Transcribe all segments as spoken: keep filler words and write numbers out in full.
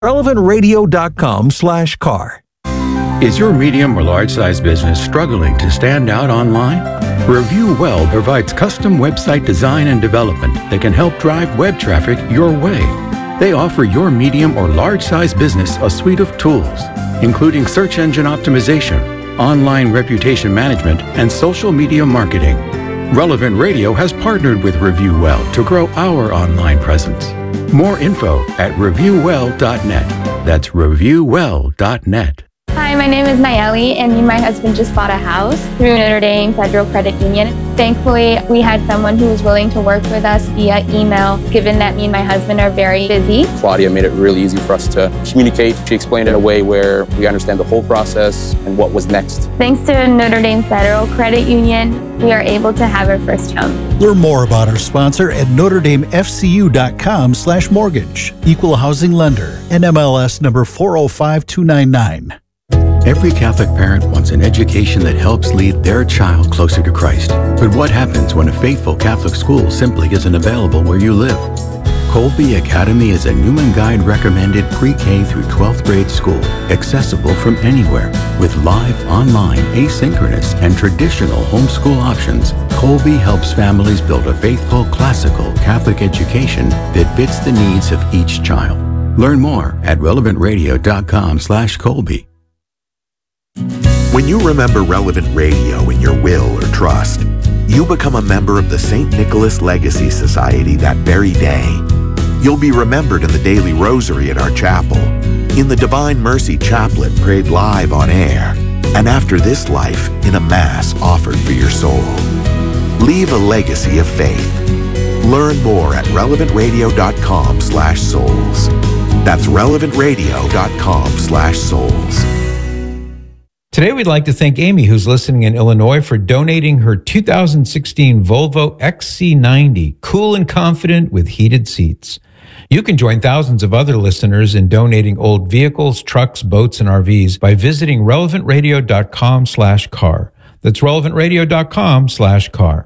relevant radio dot com slash car. Is your medium or large size business struggling to stand out online? Review Well provides custom website design and development that can help drive web traffic your way. They offer your medium or large size business a suite of tools, including search engine optimization, online reputation management, and social media marketing. Relevant Radio has partnered with Review Well to grow our online presence. More info at review well dot net. That's review well dot net. Hi, my name is Nayeli, and me and my husband just bought a house through Notre Dame Federal Credit Union. Thankfully, we had someone who was willing to work with us via email, given that me and my husband are very busy. Claudia made it really easy for us to communicate. She explained it in a way where we understand the whole process and what was next. Thanks to Notre Dame Federal Credit Union, we are able to have our first home. Learn more about our sponsor at notre dame f c u dot com slash mortgage. Equal housing lender. N M L S number four oh five two nine nine. Every Catholic parent wants an education that helps lead their child closer to Christ. But what happens when a faithful Catholic school simply isn't available where you live? Colby Academy is a Newman Guide recommended pre-K through twelfth grade school, accessible from anywhere. With live, online, asynchronous, and traditional homeschool options, Colby helps families build a faithful, classical Catholic education that fits the needs of each child. Learn more at relevant radio dot com slash Colby. When you remember Relevant Radio in your will or trust, you become a member of the Saint Nicholas Legacy Society that very day. You'll be remembered in the daily rosary at our chapel, in the Divine Mercy Chaplet prayed live on air, and after this life, in a Mass offered for your soul. Leave a legacy of faith. Learn more at relevant radio dot com slash souls. That's relevant radio dot com slash souls. Today, we'd like to thank Amy, who's listening in Illinois, for donating her two thousand sixteen Volvo X C ninety, cool and confident with heated seats. You can join thousands of other listeners in donating old vehicles, trucks, boats, and R Vs by visiting relevant radio dot com slash car. That's relevant radio dot com slash car.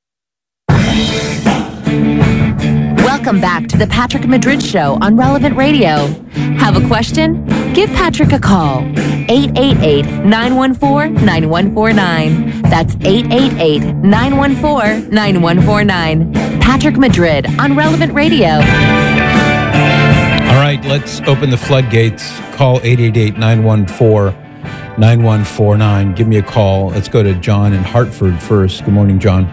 Welcome back to the Patrick Madrid Show on Relevant Radio. Have a question? Give Patrick a call. eight eight eight, nine one four, nine one four nine. That's eight eight eight, nine one four, nine one four nine. Patrick Madrid on Relevant Radio. All right, let's open the floodgates. Call eight eight eight, nine one four, nine one four nine. Give me a call. Let's go to John in Hartford first. Good morning, John.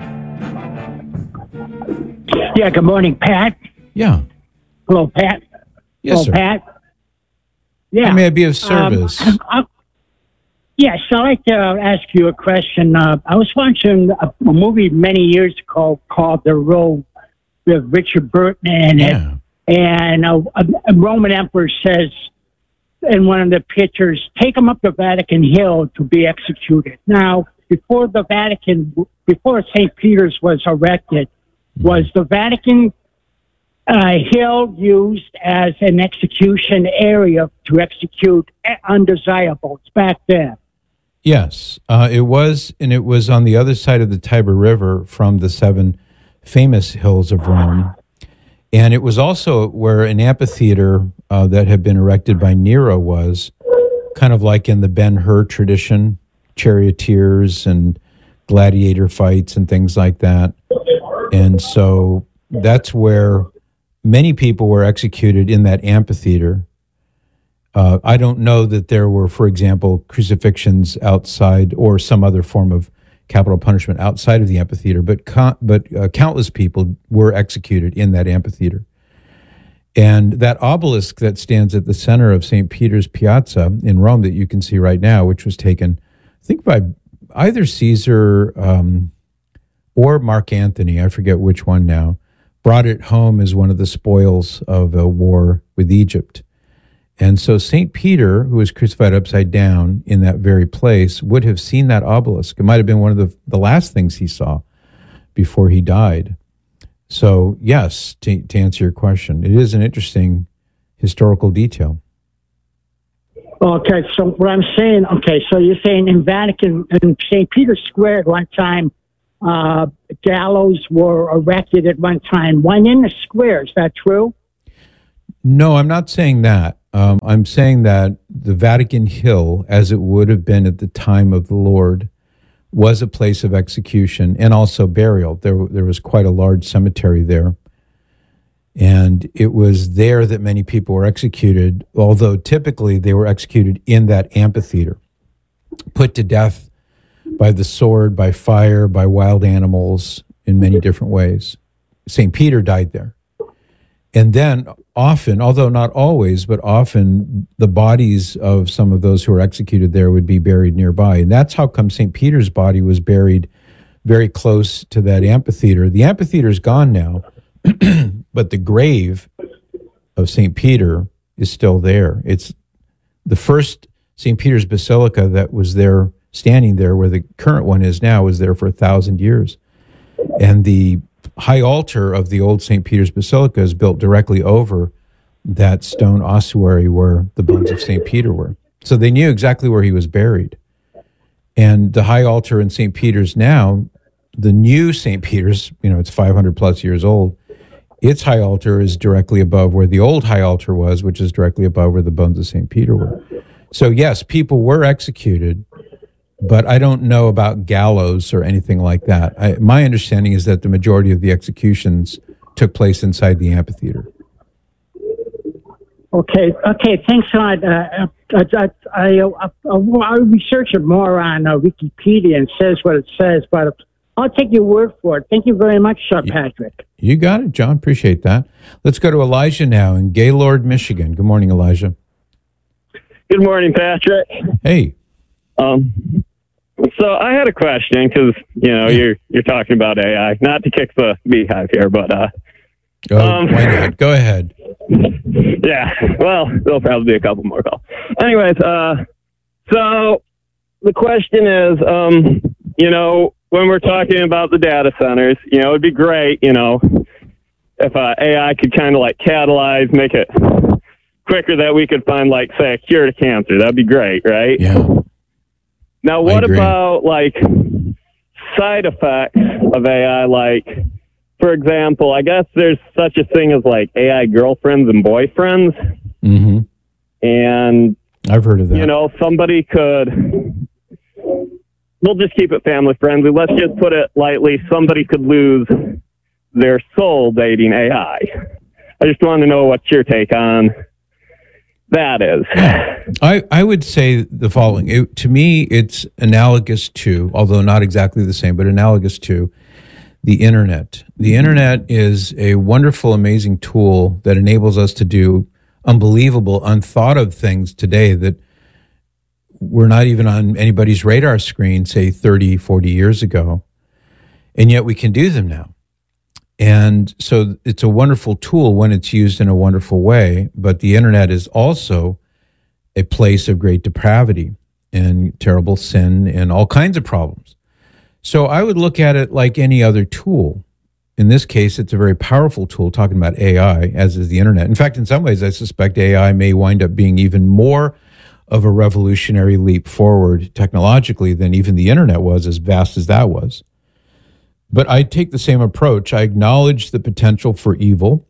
Yeah, good morning, Pat. Yeah. Hello, Pat. Yes, Hello, sir. Pat. Yeah. How may I be of service? Um, I, I, yes, I'd like to ask you a question. Uh, I was watching a, a movie many years ago called The Road with Richard Burton in Yeah. it. And a, a, a Roman emperor says in one of the pictures, take him up to Vatican Hill to be executed. Now, before the Vatican, before Saint Peter's was erected, was the Vatican uh, Hill used as an execution area to execute undesirables back then? Yes, uh, it was, and it was on the other side of the Tiber River from the seven famous hills of Rome. And it was also where an amphitheater uh, that had been erected by Nero was, kind of like in the Ben-Hur tradition, charioteers and gladiator fights and things like that. And so that's where many people were executed, in that amphitheater. Uh, I don't know that there were, for example, crucifixions outside or some other form of capital punishment outside of the amphitheater, but con- but uh, countless people were executed in that amphitheater. And that obelisk that stands at the center of Saint Peter's Piazza in Rome that you can see right now, which was taken, I think, by either Caesar um, or Mark Antony, I forget which one now, brought it home as one of the spoils of a war with Egypt. And so Saint Peter, who was crucified upside down in that very place, would have seen that obelisk. It might have been one of the, the last things he saw before he died. So, yes, to, to answer your question, it is an interesting historical detail. Okay, so what I'm saying, okay, so you're saying in Vatican, in Saint Peter's Square at one time, uh, gallows were erected at one time, one in the square. Is that true? No, I'm not saying that. Um, I'm saying that the Vatican Hill, as it would have been at the time of the Lord, was a place of execution and also burial. There, there was quite a large cemetery there. And it was there that many people were executed, although typically they were executed in that amphitheater, put to death by the sword, by fire, by wild animals in many different ways. Saint Peter died there. And then often, although not always, but often the bodies of some of those who were executed there would be buried nearby. And that's how come Saint Peter's body was buried very close to that amphitheater. The amphitheater is gone now, but the grave of Saint Peter is still there. It's the first Saint Peter's Basilica that was there, standing there where the current one is now, was there for a thousand years. And the high altar of the old Saint Peter's Basilica is built directly over that stone ossuary where the bones of Saint Peter were. So they knew exactly where he was buried. And the high altar in Saint Peter's now, the new Saint Peter's, you know, it's five hundred plus years old, its high altar is directly above where the old high altar was, which is directly above where the bones of Saint Peter were. So yes, people were executed, but I don't know about gallows or anything like that. I, my understanding is that the majority of the executions took place inside the amphitheater. Okay, okay, thanks a lot. Uh, I, I, I, I, I researched it more on uh, Wikipedia and says what it says, but I'll take your word for it. Thank you very much, Sir Patrick. You got it, John. Appreciate that. Let's go to Elijah now in Gaylord, Michigan. Good morning, Elijah. Good morning, Patrick. Hey. Um, so I had a question because, you know, you're you're talking about A I. Not to kick the beehive here, but... Uh, oh, um, why not? Go ahead. Yeah, well, there'll probably be a couple more calls. Anyways, uh, so the question is, um, you know, when we're talking about the data centers, you know, it'd be great, you know, if uh, A I could kind of like catalyze, make it quicker that we could find, like, say, a cure to cancer. That'd be great, right? Yeah. Now, what about, like, side effects of A I? Like, for example, I guess there's such a thing as, like, A I girlfriends and boyfriends. Mm-hmm. And I've heard of that. You know, somebody could, we'll just keep it family friendly. Let's just put it lightly. Somebody could lose their soul dating A I. I just want to know what your take on that is. I, I would say the following. It, to me, it's analogous to, although not exactly the same, but analogous to the internet. The internet is a wonderful, amazing tool that enables us to do unbelievable, unthought of things today that were not even on anybody's radar screen, say thirty, forty years ago. And yet we can do them now. And so it's a wonderful tool when it's used in a wonderful way, but the internet is also a place of great depravity and terrible sin and all kinds of problems. So I would look at it like any other tool. In this case, it's a very powerful tool, talking about A I, as is the internet. In fact, in some ways, I suspect A I may wind up being even more of a revolutionary leap forward technologically than even the internet was, as vast as that was. But I take the same approach. I acknowledge the potential for evil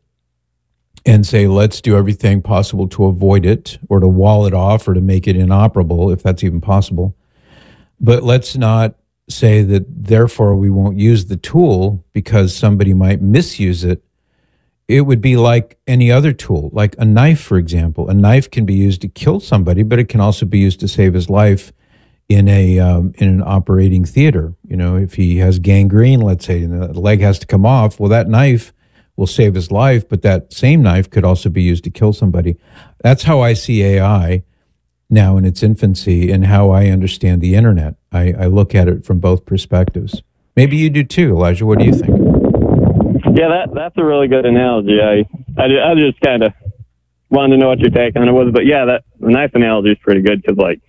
and say, let's do everything possible to avoid it or to wall it off or to make it inoperable, if that's even possible. But let's not say that therefore we won't use the tool because somebody might misuse it. It would be like any other tool, like a knife, for example. A knife can be used to kill somebody, but it can also be used to save his life in a um, in an operating theater. You know, if he has gangrene, let's say, and the leg has to come off, well, that knife will save his life, but that same knife could also be used to kill somebody. That's how I see A I now in its infancy and how I understand the internet. I, I look at it from both perspectives. Maybe you do too, Elijah. What do you think? Yeah, that that's a really good analogy. I I, I just kind of wanted to know what your take on it was, but yeah, that the knife analogy is pretty good because, like,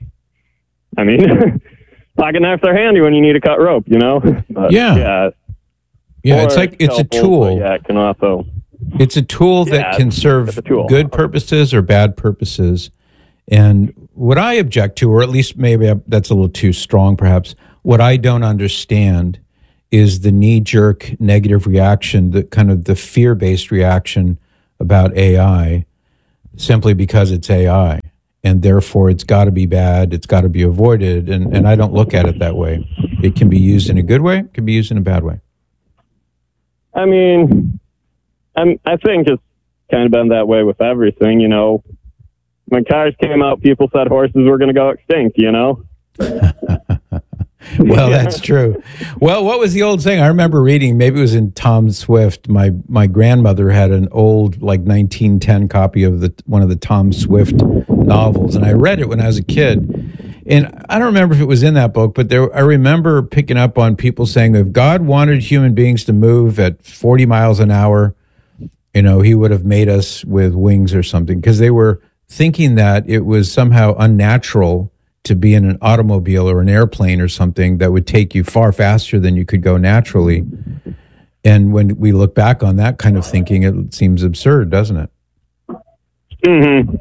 I mean, pocket knives are handy when you need to cut rope, you know? But, yeah. Yeah, yeah it's like it's helpful, a tool. Yeah, it can also. It's a tool that yeah, can serve tool. good purposes or bad purposes. And what I object to, or at least maybe I, that's a little too strong perhaps, what I don't understand is the knee-jerk negative reaction, the kind of the fear-based reaction about A I. simply because it's A I. And therefore, it's got to be bad. It's got to be avoided. And, and I don't look at it that way. It can be used in a good way. It can be used in a bad way. I mean, I'm, I think it's kind of been that way with everything, you know. When cars came out, people said horses were going to go extinct, you know. Well, that's true. Well, what was the old saying? I remember reading, maybe it was in Tom Swift. My my grandmother had an old, like nineteen ten copy of the one of the Tom Swift novels, and I read it when I was a kid. And I don't remember if it was in that book, but there I remember picking up on people saying if God wanted human beings to move at forty miles an hour, you know, he would have made us with wings or something, because they were thinking that it was somehow unnatural to be in an automobile or an airplane or something that would take you far faster than you could go naturally. And when we look back on that kind of thinking, it seems absurd, doesn't it? Mm-hmm.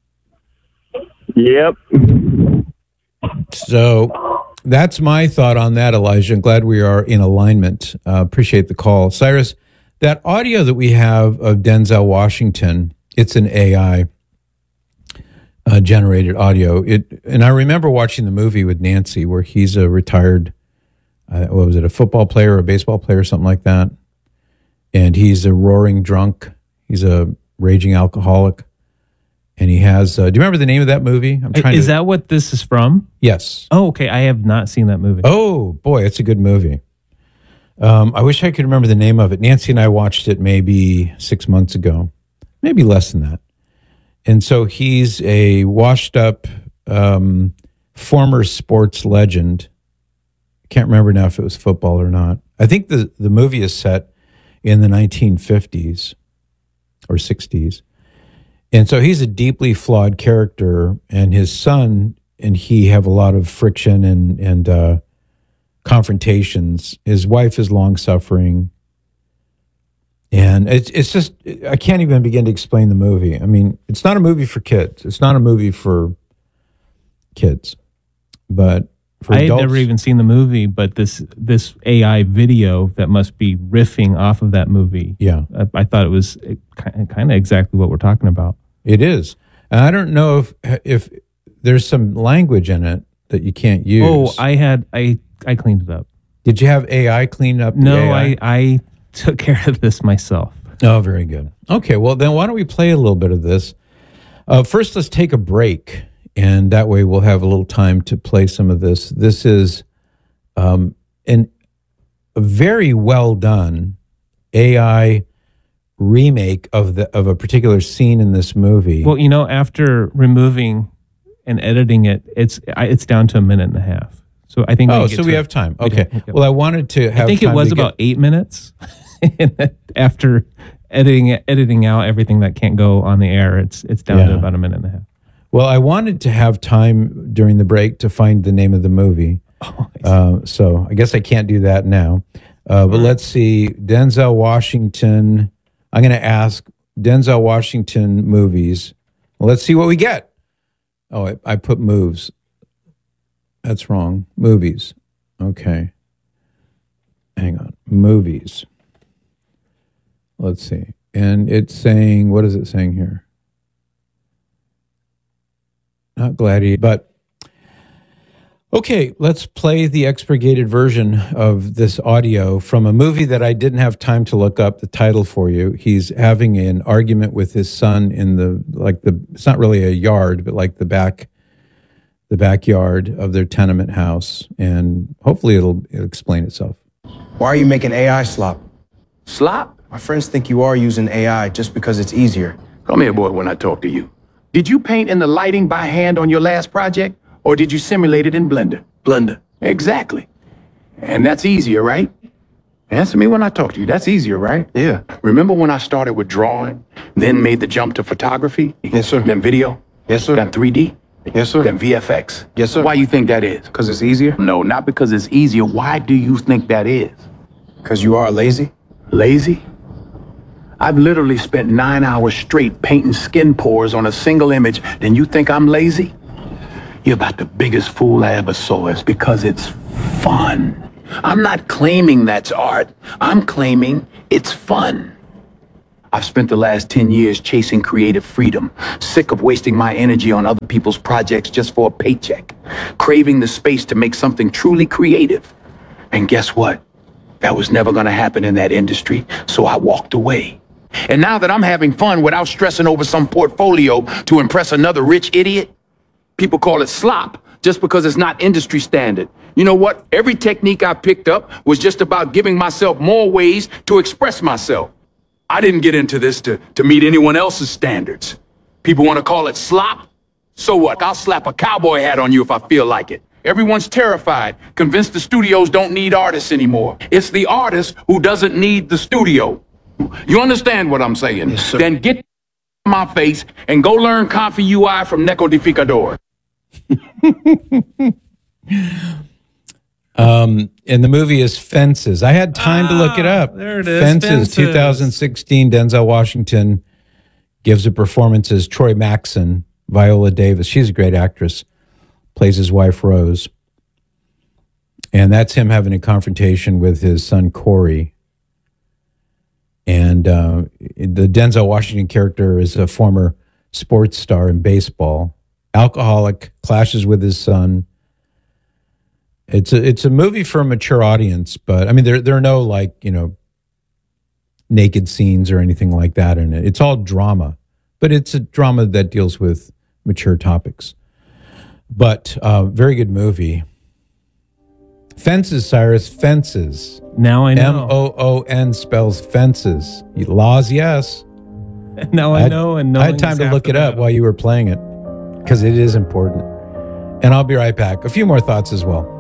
Yep. So that's my thought on that, Elijah. I'm glad we are in alignment. Uh, appreciate the call. Cyrus, that audio that we have of Denzel Washington, it's an A I Uh, generated audio. It and I remember watching the movie with Nancy, where he's a retired, uh, what was it, a football player or a baseball player, something like that, and he's a roaring drunk. He's a raging alcoholic, and he has. Uh, do you remember the name of that movie? I'm trying. Is to, that what this is from? Yes. Oh, okay. I have not seen that movie. Oh boy, it's a good movie. Um, I wish I could remember the name of it. Nancy and I watched it maybe six months ago, maybe less than that. And so he's a washed-up um, former sports legend. Can't remember now if it was football or not. I think the, the movie is set in the nineteen fifties or sixties. And so he's a deeply flawed character, and his son and he have a lot of friction and, and uh, confrontations. His wife is long-suffering. And it's it's just, I can't even begin to explain the movie. I mean, it's not a movie for kids. It's not a movie for kids. But for I had adults, never even seen the movie, but this this A I video that must be riffing off of that movie. Yeah. I, I thought it was kind of exactly what we're talking about. It is. And I don't know if if there's some language in it that you can't use. Oh, I had, I, I cleaned it up. Did you have A I clean up the No, A I? I, I took care of this myself. Oh, very good. Okay, well, then why don't we play a little bit of this? Uh, first, let's take a break, and that way we'll have a little time to play some of this. This is um, an, a very well done A I remake of the of a particular scene in this movie. Well, you know, after removing and editing it, it's I, it's down to a minute and a half. So I think. Oh, we get so to we it. have time. We Okay. can- Well, I wanted to have. I think it time was to about get, eight minutes. And after editing editing out everything that can't go on the air, it's it's down to Yeah. about a minute and a half. Well, I wanted to have time during the break to find the name of the movie. Oh, Uh, so I guess I can't do that now. Uh, but let's see. Denzel Washington. I'm going to ask Denzel Washington movies. Well, let's see what we get. Oh, I, I put moves. That's wrong. Movies. Okay. Hang on. Movies. Let's see. And it's saying, what is it saying here? Not Gladiator, but okay, let's play the expurgated version of this audio from a movie that I didn't have time to look up the title for you. He's having an argument with his son in the, like the, it's not really a yard, but like the back, the backyard of their tenement house. And hopefully it'll, it'll explain itself. Why are you making A I slop? Slop? My friends think you are using A I just because it's easier. Come here, boy, when I talk to you. Did you paint in the lighting by hand on your last project? Or did you simulate it in Blender? Blender. Exactly. And that's easier, right? Answer me when I talk to you. That's easier, right? Yeah. Remember when I started with drawing, then made the jump to photography? Yes, sir. Then video? Yes, sir. Then three D? Yes, sir. Then V F X? Yes, sir. Why you think that is? Because it's easier? No, not because it's easier. Why do you think that is? Because you are lazy? Lazy? I've literally spent nine hours straight painting skin pores on a single image. Then you think I'm lazy? You're about the biggest fool I ever saw. It's because it's fun. I'm not claiming that's art. I'm claiming it's fun. I've spent the last ten years chasing creative freedom, sick of wasting my energy on other people's projects just for a paycheck, craving the space to make something truly creative. And guess what? That was never going to happen in that industry, so I walked away. And now that I'm having fun without stressing over some portfolio to impress another rich idiot, people call it slop just because it's not industry standard. You know what? Every technique I picked up was just about giving myself more ways to express myself. I didn't get into this to, to meet anyone else's standards. People want to call it slop? So what? I'll slap a cowboy hat on you if I feel like it. Everyone's terrified, convinced the studios don't need artists anymore. It's the artist who doesn't need the studio. You understand what I'm saying? Yes, sir. Then get my face and go learn Confi U I from Neko Decodificador. Um, and the movie is Fences. I had time ah, to look it up. There it is. Fences, Fences, two thousand sixteen. Denzel Washington gives a performance as Troy Maxon. Viola Davis, she's a great actress, plays his wife Rose. And that's him having a confrontation with his son Corey. And uh, the Denzel Washington character is a former sports star in baseball. Alcoholic, clashes with his son. It's a it's a movie for a mature audience, but I mean there there are no like, you know, naked scenes or anything like that in it. It's all drama, but it's a drama that deals with mature topics. But uh, very good movie. Fences, Cyrus, Fences. Now I know. M O O N spells fences. Laws, yes. Now I, I know. And I had time to look it up while you were playing it because it is important. And I'll be right back. A few more thoughts as well.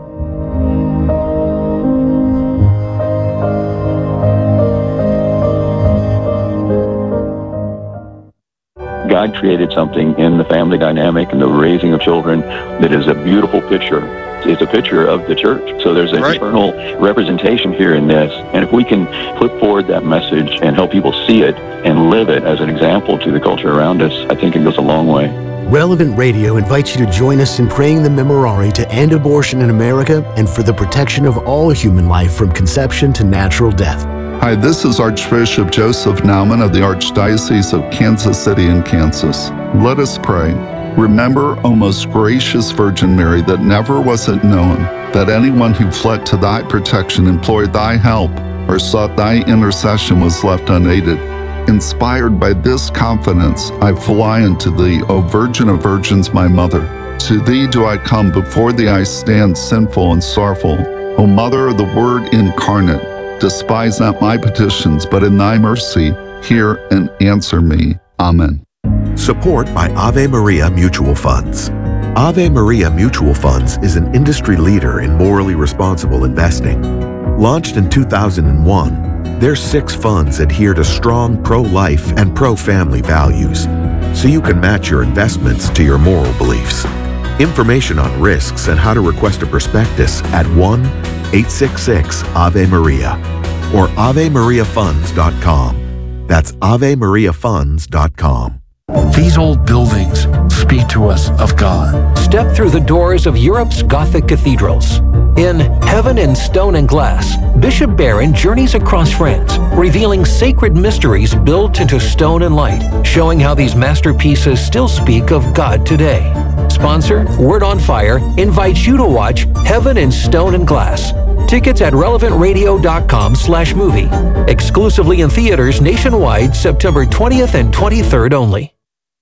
God created something in the family dynamic and the raising of children that is a beautiful picture. It's a picture of the church. So there's an right. eternal representation here in this. And if we can put forward that message and help people see it and live it as an example to the culture around us, I think it goes a long way. Relevant Radio invites you to join us in praying the Memorare to end abortion in America and for the protection of all human life from conception to natural death. Hi, this is Archbishop Joseph Naumann of the Archdiocese of Kansas City in Kansas. Let us pray. Remember, O most gracious Virgin Mary, that never was it known that anyone who fled to thy protection, implored thy help, or sought thy intercession was left unaided. Inspired by this confidence, I fly unto thee, O Virgin of Virgins, my Mother. To thee do I come, before thee I stand sinful and sorrowful. O Mother of the Word incarnate, despise not my petitions, but in thy mercy, hear and answer me. Amen. Support by Ave Maria Mutual Funds. Ave Maria Mutual Funds is an industry leader in morally responsible investing. Launched in two thousand one, their six funds adhere to strong pro-life and pro-family values, so you can match your investments to your moral beliefs. Information on risks and how to request a prospectus at one eight six six Ave Maria or ave maria funds dot com. That's ave maria funds dot com. These old buildings speak to us of God. Step through the doors of Europe's Gothic cathedrals. In Heaven in Stone and Glass, Bishop Barron journeys across France, revealing sacred mysteries built into stone and light, showing how these masterpieces still speak of God today. Sponsor, Word on Fire, invites you to watch Heaven in Stone and Glass. Tickets at relevant radio dot com slash movie. Exclusively in theaters nationwide, September twentieth and twenty-third only.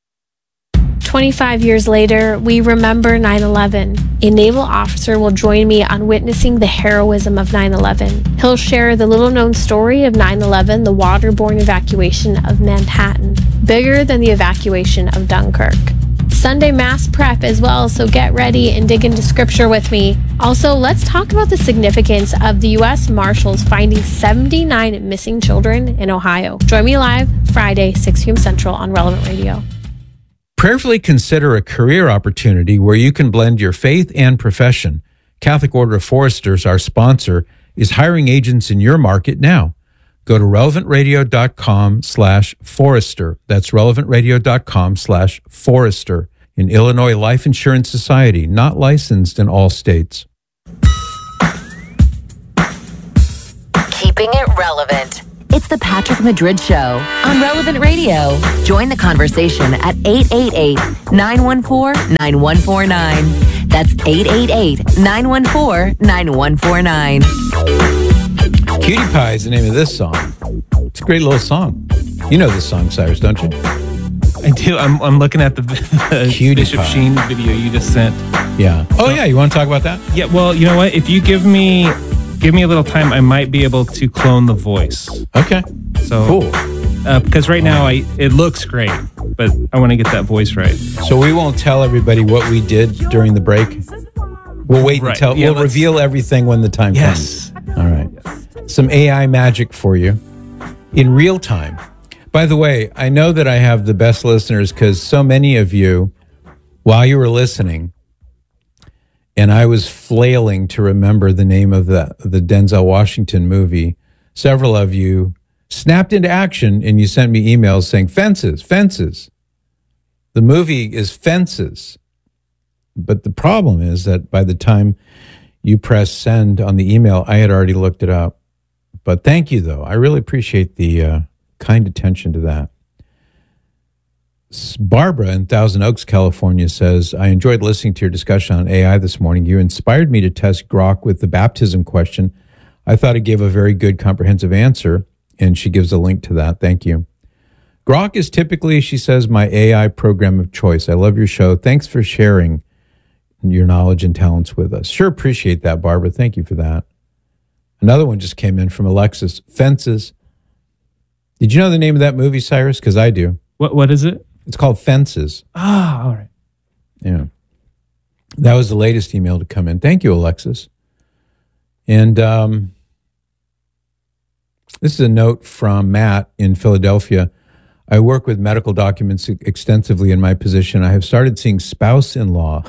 twenty-five years later, we remember nine eleven. A naval officer will join me on witnessing the heroism of nine eleven. He'll share the little-known story of nine eleven, the waterborne evacuation of Manhattan, bigger than the evacuation of Dunkirk. Sunday Mass prep as well, so get ready and dig into scripture with me. Also, let's talk about the significance of the U S Marshals finding seventy-nine missing children in Ohio. Join me live Friday, six p.m. Central on Relevant Radio. Prayerfully consider a career opportunity where you can blend your faith and profession. Catholic Order of Foresters, our sponsor, is hiring agents in your market now. Go to relevant radio dot com slash forester. That's relevant radio dot com slash forester. An Illinois Life Insurance Society, not licensed in all states. Keeping it relevant. It's It's the Patrick Madrid Show on Relevant Radio. Join the conversation at eight eight eight, nine one four, nine one four nine. That's eight eight eight, nine one four, nine one four nine. Cutie Pie is the name of this song. It's a great little song. You know this song, Cyrus, don't you? I do. I'm, I'm looking at the, the Cutie Bishop Pie. Sheen video you just sent. Yeah. Oh, yeah. You want to talk about that? Yeah. Well, you know what? If you give me give me a little time, I might be able to clone the voice. Okay. So cool. Uh, because right now I it looks great, but I want to get that voice right. So we won't tell everybody what we did during the break. We'll wait Right. until Yeah, we'll let's- reveal everything when the time Yes. comes. All right. Some A I magic for you in real time. By the way, I know that I have the best listeners because so many of you, while you were listening, and I was flailing to remember the name of the, the Denzel Washington movie, several of you snapped into action and you sent me emails saying, Fences, Fences. The movie is Fences. But the problem is that by the time you press send on the email, I had already looked it up. But thank you, though. I really appreciate the uh, kind attention to that. S- Barbara in Thousand Oaks, California says, I enjoyed listening to your discussion on A I this morning. You inspired me to test Grok with the baptism question. I thought it gave a very good comprehensive answer, and she gives a link to that. Thank you. Grok is typically, she says, my A I program of choice. I love your show. Thanks for sharing your knowledge and talents with us. Sure appreciate that, Barbara. Thank you for that. Another one just came in from Alexis. Fences. Did you know the name of that movie, Cyrus? Because I do. What What is it? It's called Fences. Ah, all right. Yeah. That was the latest email to come in. Thank you, Alexis. And um, this is a note from Matt in Philadelphia. I work with medical documents extensively in my position. I have started seeing spouse-in-law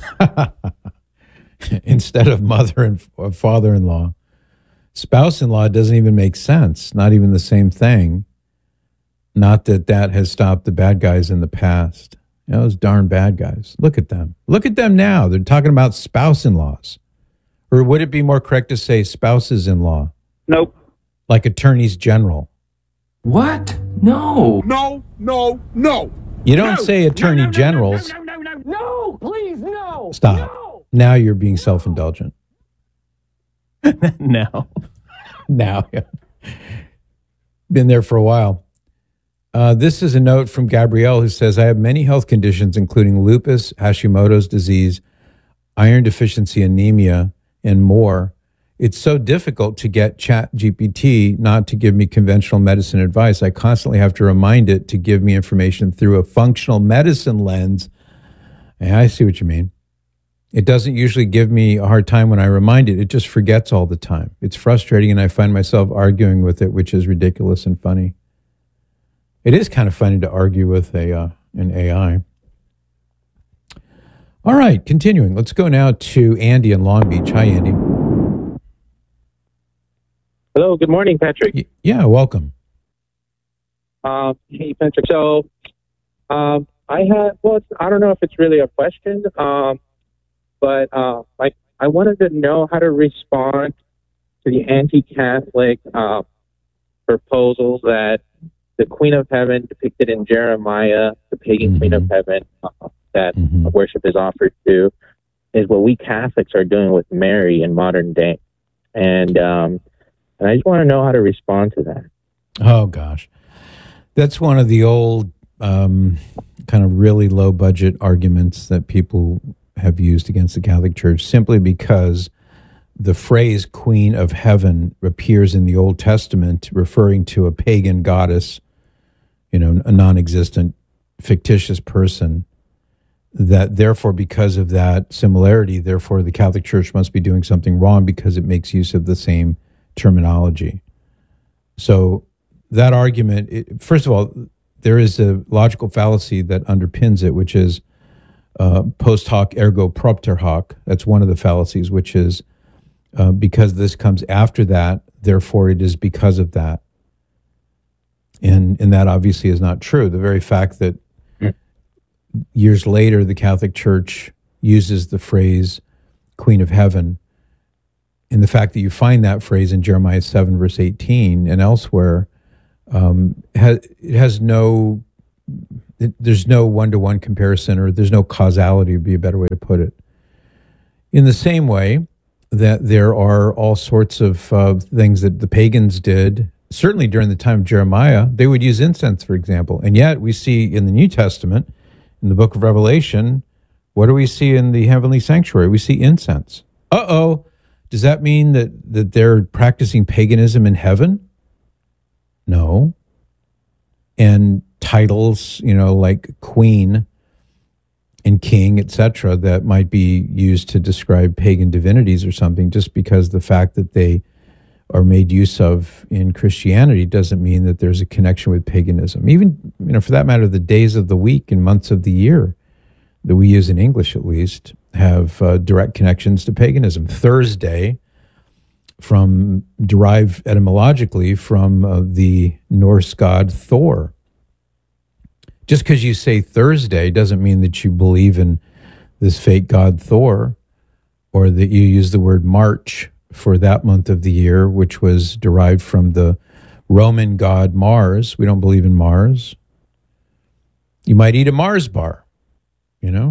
instead of mother and f- father-in-law. Spouse-in-law doesn't even make sense. Not even the same thing. Not that that has stopped the bad guys in the past. You know, those darn bad guys. Look at them. Look at them now. They're talking about spouse-in-laws. Or would it be more correct to say spouses-in-law? Nope. Like attorneys general. What? No. No, no, no. You don't say attorney generals. No, no, no, no, no, please, no. Stop. Now you're being self-indulgent. No. Now. Yeah. Been there for a while. Uh, this is a note from Gabrielle who says, I have many health conditions, including lupus, Hashimoto's disease, iron deficiency anemia, and more. It's so difficult to get Chat G P T not to give me conventional medicine advice. I constantly have to remind it to give me information through a functional medicine lens. And I see what you mean. It doesn't usually give me a hard time when I remind it. It just forgets all the time. It's frustrating, and I find myself arguing with it, which is ridiculous and funny. It is kind of funny to argue with a uh, an A I. All right, continuing. Let's go now to Andy in Long Beach. Hi, Andy. Hello, good morning, Patrick. Y- yeah, welcome. Uh, hey, Patrick. So, um, I had, well, it's, I don't know if it's really a question, um, but uh, like I wanted to know how to respond to the anti-Catholic uh, proposals that the Queen of Heaven depicted in Jeremiah, the pagan Mm-hmm. Queen of Heaven uh, that mm-hmm. worship is offered to, is what we Catholics are doing with Mary in modern day. And um, and I just want to know how to respond to that. Oh, gosh. That's one of the old um, kind of really low budget arguments that people have used against the Catholic Church, simply because the phrase Queen of Heaven appears in the Old Testament referring to a pagan goddess, you know, a non-existent, fictitious person, that therefore, because of that similarity, therefore the Catholic Church must be doing something wrong because it makes use of the same terminology. So that argument, it, first of all, there is a logical fallacy that underpins it, which is uh, post hoc ergo propter hoc. That's one of the fallacies, which is uh, because this comes after that, therefore it is because of that. And, and that obviously is not true. The very fact that years later the Catholic Church uses the phrase Queen of Heaven, and the fact that you find that phrase in Jeremiah seven, verse eighteen, and elsewhere, um, has, it has no, it, there's no one-to-one comparison, or there's no causality would be a better way to put it. In the same way that there are all sorts of uh, things that the pagans did, certainly during the time of Jeremiah, they would use incense, for example. And yet we see in the New Testament, in the book of Revelation, what do we see in the heavenly sanctuary? We see incense. Uh-oh. Does that mean that, that they're practicing paganism in heaven? No. And titles, you know, like queen and king, et cetera, that might be used to describe pagan divinities or something, just because the fact that they are made use of in Christianity doesn't mean that there's a connection with paganism. Even, you know, for that matter, the days of the week and months of the year that we use in English, at least, have uh, direct connections to paganism. Thursday, from derived etymologically from uh, the Norse god Thor. Just because you say Thursday doesn't mean that you believe in this fake god Thor, or that you use the word March for that month of the year, which was derived from the Roman god Mars. We don't believe in Mars. You might eat a Mars bar, you know?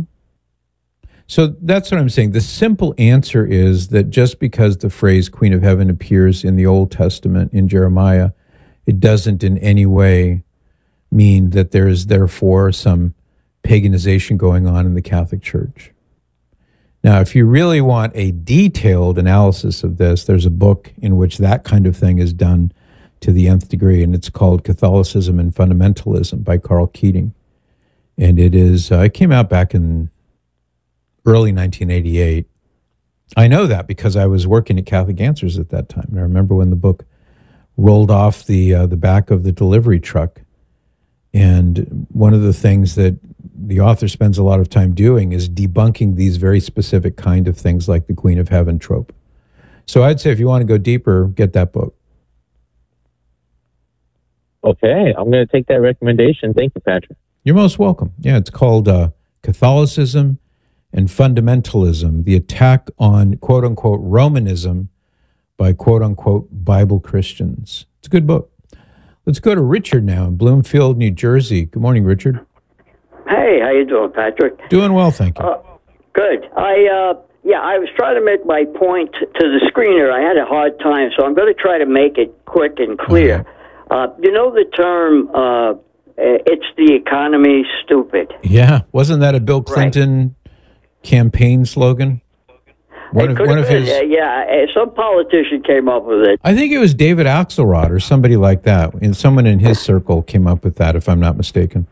So that's what I'm saying. The simple answer is that just because the phrase Queen of Heaven appears in the Old Testament in Jeremiah, it doesn't in any way mean that there is therefore some paganization going on in the Catholic Church. Now, if you really want a detailed analysis of this, there's a book in which that kind of thing is done to the nth degree, and it's called Catholicism and Fundamentalism by Carl Keating. And it is, uh, it came out back in early nineteen eighty-eight. I know that because I was working at Catholic Answers at that time. And I remember when the book rolled off the uh, the back of the delivery truck. And one of the things that the author spends a lot of time doing is debunking these very specific kind of things like the Queen of Heaven trope. So I'd say if you want to go deeper, get that book. Okay, I'm going to take that recommendation. Thank you, Patrick. You're most welcome. Yeah, it's called uh, Catholicism and Fundamentalism, the attack on quote-unquote Romanism by quote-unquote Bible Christians. It's a good book. Let's go to Richard now in Bloomfield, New Jersey. Good morning, Richard. Hey, how you doing, Patrick? Doing well, thank you. Uh, good. I, uh, yeah, I was trying to make my point to the screener. I had a hard time, so I'm going to try to make it quick and clear. Uh-huh. Uh, you know the term, uh, it's the economy, stupid. Yeah. Wasn't that a Bill Clinton right. campaign slogan? One of, one of his, uh, yeah, uh, some politician came up with it. I think it was David Axelrod or somebody like that. And someone in his circle came up with that, if I'm not mistaken.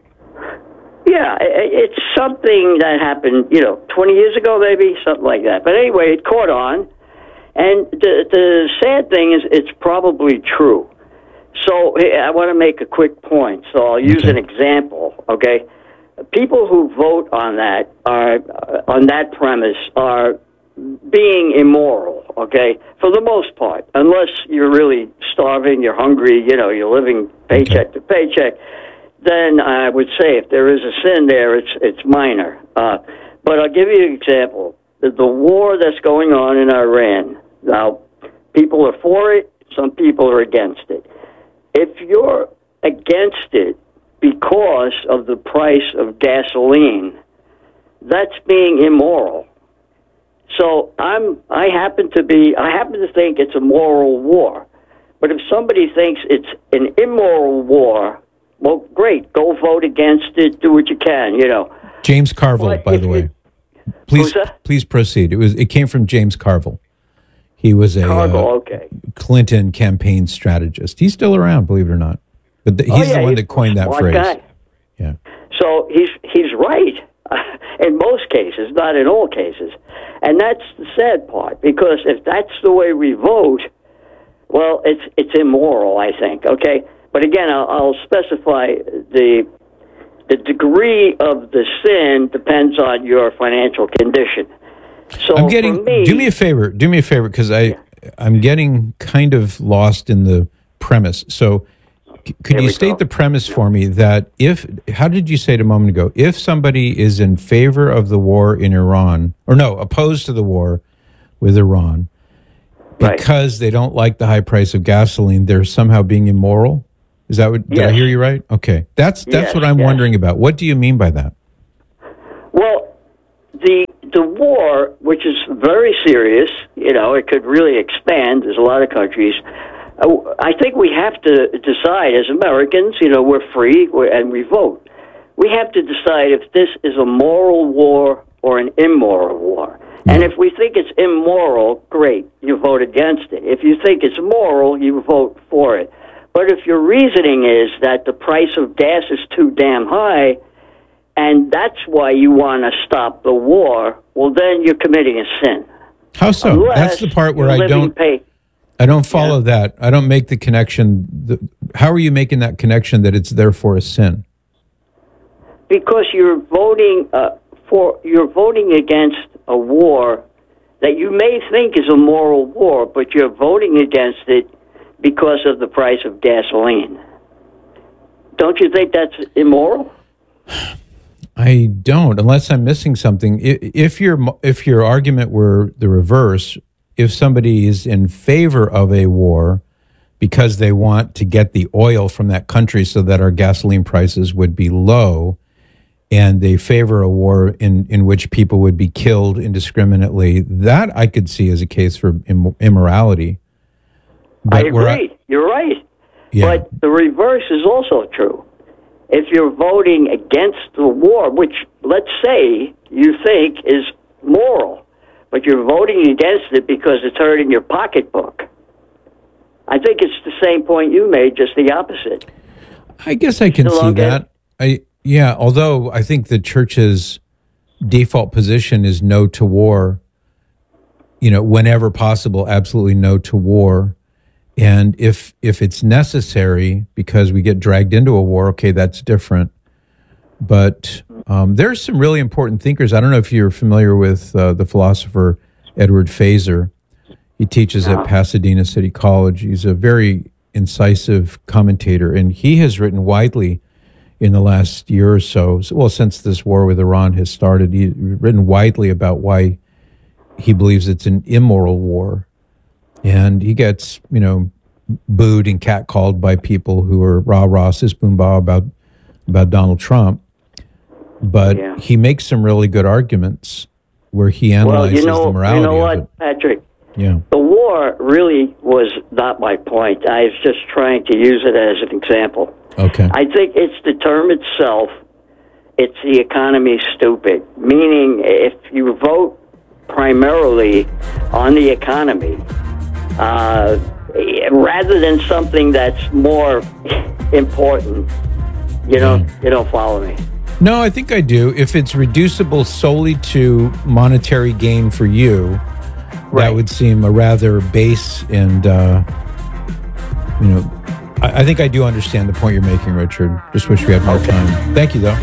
Yeah, it's something that happened, you know, twenty years ago, maybe, something like that. But anyway, it caught on. And the, the sad thing is it's probably true. So I want to make a quick point. So I'll use okay. an example, okay? People who vote on that are, uh, on that premise are being immoral, okay, for the most part, unless you're really starving, you're hungry, you know, you're living paycheck to paycheck, then I would say if there is a sin there, it's it's minor. Uh, but I'll give you an example. The, the war that's going on in Iran, now, people are for it, some people are against it. If you're against it because of the price of gasoline, that's being immoral. So I'm, I happen to be, I happen to think it's a moral war. But if somebody thinks it's an immoral war, well, great, go vote against it, do what you can, you know. James Carville, but by the way. Please, please proceed. It was, it came from James Carville. He was a Carville, uh, okay. Clinton campaign strategist. He's still around, believe it or not. But the, he's oh, yeah, the one he's that coined that phrase. Guy. Yeah. So he's he's right in most cases, not in all cases. And that's the sad part, because if that's the way we vote, well, it's it's immoral, I think, okay? But again, I'll, I'll specify the the degree of the sin depends on your financial condition. So I'm getting, for me, do me a favor, do me a favor, because I, yeah. I'm getting kind of lost in the premise. So c- could you state go. the premise for me that if, how did you say it a moment ago, if somebody is in favor of the war in Iran, or no, opposed to the war with Iran, because right. they don't like the high price of gasoline, they're somehow being immoral? Is that what, did Yes. I hear you right? Okay. That's that's Yes, what I'm yes. wondering about. What do you mean by that? Well, the the war, which is very serious, you know, it could really expand. There's a lot of countries. Uh, I think we have to decide as Americans, you know, we're free we're, and we vote. We have to decide if this is a moral war or an immoral war. And if we think it's immoral, great, you vote against it. If you think it's moral, you vote for it. But if your reasoning is that the price of gas is too damn high, and that's why you want to stop the war, well, then you're committing a sin. How so? Unless That's the part where you're I living don't pay- I don't follow that. I don't make the connection. The, how are you making that connection that it's therefore a sin? Because you're voting uh, for you're voting against a war that you may think is a moral war, but you're voting against it because of the price of gasoline. Don't you think that's immoral? I don't, unless I'm missing something. I- If your if your argument were the reverse, if somebody is in favor of a war because they want to get the oil from that country so that our gasoline prices would be low, and they favor a war in, in which people would be killed indiscriminately, that I could see as a case for Im- immorality. I where agree. You're right. Yeah. But the reverse is also true. If you're voting against the war, which let's say you think is moral, but you're voting against it because it's hurting your pocketbook, I think it's the same point you made, just the opposite. I guess I can Still see okay? that. I yeah, although I think the church's default position is no to war. You know, whenever possible, absolutely no to war. And if if it's necessary because we get dragged into a war, okay, that's different. But um, there's some really important thinkers. I don't know if you're familiar with uh, the philosopher Edward Fazer. He teaches at Pasadena City College. He's a very incisive commentator, and he has written widely in the last year or so, well, since this war with Iran has started. He's written widely about why he believes it's an immoral war. And he gets, you know, booed and catcalled by people who are rah-rah, sis-boom-bah about, about Donald Trump. But Yeah. he makes some really good arguments where he analyzes well, you know, the morality you know of what, it. Patrick? Yeah. The war really was not my point. I was just trying to use it as an example. Okay. I think it's the term itself. It's the economy stupid. Meaning, if you vote primarily on the economy, uh, rather than something that's more important, you don't you don't follow me. No, I think I do. If it's reducible solely to monetary gain for you, that would seem a rather base and, uh, you know, I, I think I do understand the point you're making, Richard. Just wish we had more time. Thank you, though.